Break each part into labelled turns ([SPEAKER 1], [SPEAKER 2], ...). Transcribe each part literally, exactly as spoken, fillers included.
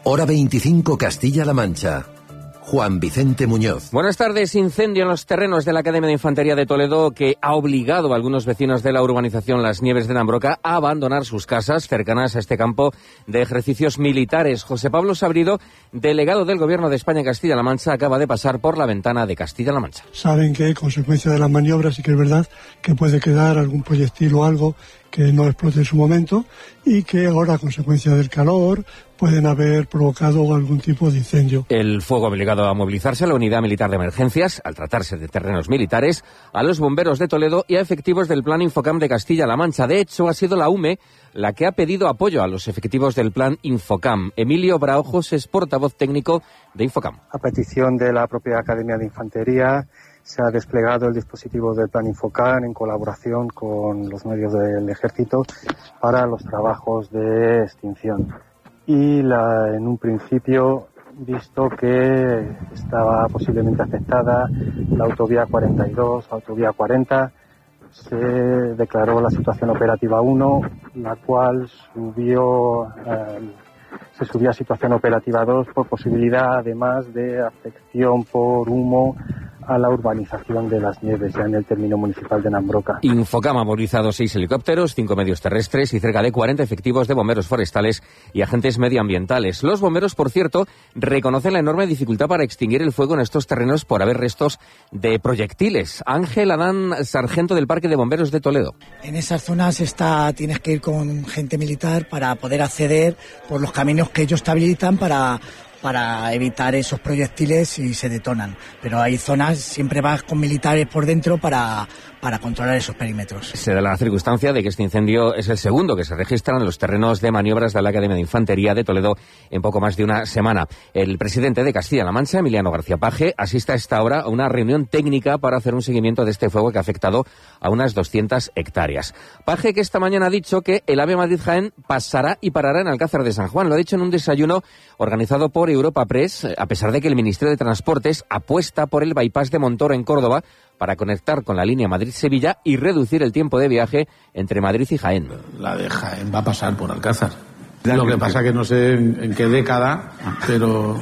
[SPEAKER 1] Hora veinticinco Castilla-La Mancha. Juan Vicente Muñoz.
[SPEAKER 2] Buenas tardes. Incendio en los terrenos de la Academia de Infantería de Toledo que ha obligado a algunos vecinos de la urbanización Las Nieves de Nambroca a abandonar sus casas cercanas a este campo de ejercicios militares. José Pablo Sabrido, delegado del Gobierno de España en Castilla-La Mancha, acaba de pasar por la ventana de Castilla-La Mancha.
[SPEAKER 3] Saben que, consecuencia de las maniobras, sí que es verdad que puede quedar algún proyectil o algo que no explote en su momento y que ahora, a consecuencia del calor, pueden haber provocado algún tipo de incendio.
[SPEAKER 2] El fuego ha obligado a movilizarse a la Unidad Militar de Emergencias, al tratarse de terrenos militares, a los bomberos de Toledo y a efectivos del Plan Infocam de Castilla-La Mancha. De hecho, ha sido la U M E la que ha pedido apoyo a los efectivos del Plan Infocam. Emilio Braojos es portavoz técnico de Infocam.
[SPEAKER 4] A petición de la propia Academia de Infantería, se ha desplegado el dispositivo del Plan Infocam en colaboración con los medios del Ejército para los trabajos de extinción. Y la, en un principio, visto que estaba posiblemente afectada la autovía cuarenta y dos, autovía cuarenta, se declaró la situación operativa uno, la cual subió, eh, se subió a situación operativa dos por posibilidad, además de afección por humo a la urbanización de Las Nieves, ya en el término municipal de Nambroca.
[SPEAKER 2] Infocam ha movilizado seis helicópteros, cinco medios terrestres y cerca de cuarenta efectivos de bomberos forestales y agentes medioambientales. Los bomberos, por cierto, reconocen la enorme dificultad para extinguir el fuego en estos terrenos por haber restos de proyectiles. Ángel Adán, sargento del Parque de Bomberos de Toledo.
[SPEAKER 5] En esas zonas está, tienes que ir con gente militar para poder acceder por los caminos que ellos te habilitan para... para evitar esos proyectiles si se detonan. Pero hay zonas, siempre vas con militares por dentro para, para controlar esos perímetros.
[SPEAKER 2] Se da la circunstancia de que este incendio es el segundo que se registra en los terrenos de maniobras de la Academia de Infantería de Toledo en poco más de una semana. El presidente de Castilla-La Mancha, Emiliano García Paje, asiste a esta hora a una reunión técnica para hacer un seguimiento de este fuego que ha afectado a unas doscientas hectáreas. Paje, que esta mañana ha dicho que el AVE Madrid-Jaén pasará y parará en Alcázar de San Juan. Lo ha dicho en un desayuno organizado por Europa Press, a pesar de que el Ministerio de Transportes apuesta por el bypass de Montoro en Córdoba para conectar con la línea Madrid-Sevilla y reducir el tiempo de viaje entre Madrid y Jaén.
[SPEAKER 6] La de Jaén va a pasar por Alcázar. Lo que pasa que no sé en, en qué década, pero,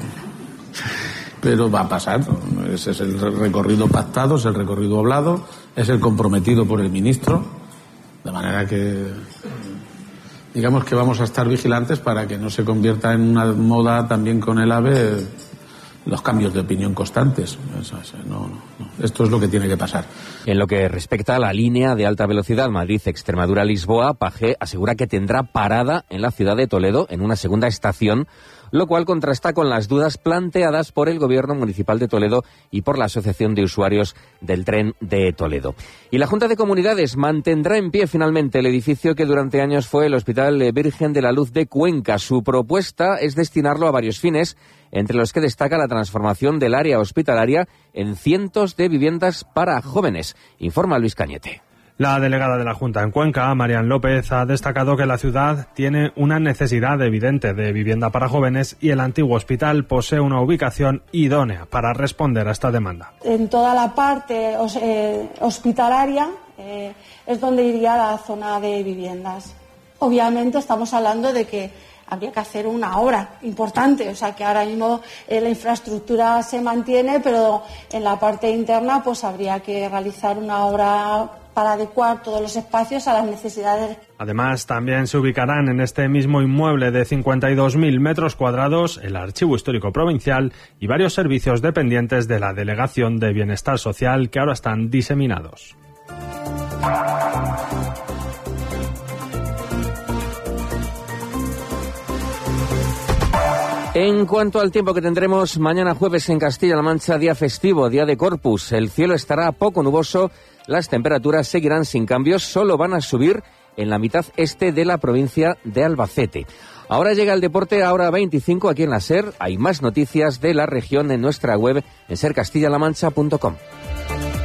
[SPEAKER 6] pero va a pasar. Ese es el recorrido pactado, es el recorrido hablado, es el comprometido por el ministro, de manera que... digamos que vamos a estar vigilantes para que no se convierta en una moda también con el AVE los cambios de opinión constantes. No, no, no. Esto es lo que tiene que pasar.
[SPEAKER 2] En lo que respecta a la línea de alta velocidad Madrid-Extremadura-Lisboa, Paje asegura que tendrá parada en la ciudad de Toledo en una segunda estación, lo cual contrasta con las dudas planteadas por el Gobierno Municipal de Toledo y por la Asociación de Usuarios del Tren de Toledo. Y la Junta de Comunidades mantendrá en pie finalmente el edificio que durante años fue el Hospital Virgen de la Luz de Cuenca. Su propuesta es destinarlo a varios fines, entre los que destaca la transformación del área hospitalaria en cientos de viviendas para jóvenes, informa Luis Cañete.
[SPEAKER 7] La delegada de la Junta en Cuenca, Marian López, ha destacado que la ciudad tiene una necesidad evidente de vivienda para jóvenes y el antiguo hospital posee una ubicación idónea para responder a esta demanda.
[SPEAKER 8] En toda la parte eh, hospitalaria eh, es donde iría la zona de viviendas. Obviamente estamos hablando de que habría que hacer una obra importante, o sea que ahora mismo eh, la infraestructura se mantiene, pero en la parte interna pues habría que realizar una obra para adecuar todos los espacios a las necesidades.
[SPEAKER 7] Además, también se ubicarán en este mismo inmueble de cincuenta y dos mil metros cuadrados el Archivo Histórico Provincial y varios servicios dependientes de la Delegación de Bienestar Social que ahora están diseminados.
[SPEAKER 2] En cuanto al tiempo que tendremos mañana jueves en Castilla-La Mancha, día festivo, día de Corpus, el cielo estará poco nuboso, las temperaturas seguirán sin cambios, solo van a subir en la mitad este de la provincia de Albacete. Ahora llega el deporte, ahora veinticinco aquí en la SER. Hay más noticias de la región en nuestra web en ser castilla la mancha punto com.